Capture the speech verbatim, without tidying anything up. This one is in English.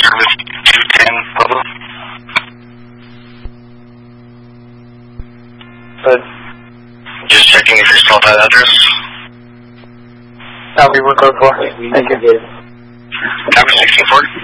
Service two ten, over. Good. Just checking if you're still at that address. That'll be one code four. Thank you. Copy sixteen forty.